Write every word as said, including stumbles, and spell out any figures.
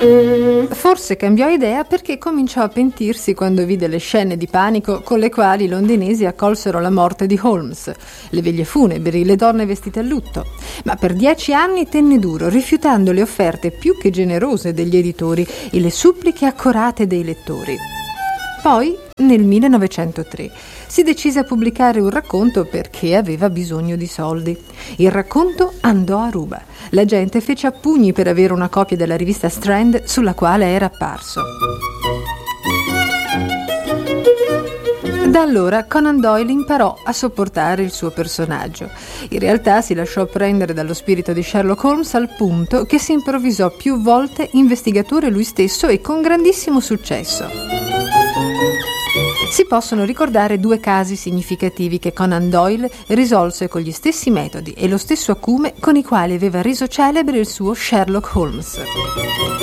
Forse cambiò idea perché cominciò a pentirsi quando vide le scene di panico con le quali i londinesi accolsero la morte di Holmes, le veglie funebri, le donne vestite a lutto. Ma per dieci anni tenne duro, rifiutando le offerte più che generose degli editori e le suppliche accorate dei lettori. Poi, nel millenovecentotre, si decise a pubblicare un racconto perché aveva bisogno di soldi. Il racconto andò a ruba. La gente fece a pugni per avere una copia della rivista Strand sulla quale era apparso. Da allora Conan Doyle imparò a sopportare il suo personaggio. In realtà si lasciò prendere dallo spirito di Sherlock Holmes al punto che si improvvisò più volte investigatore lui stesso e con grandissimo successo. Si possono ricordare due casi significativi che Conan Doyle risolse con gli stessi metodi e lo stesso acume con i quali aveva reso celebre il suo Sherlock Holmes.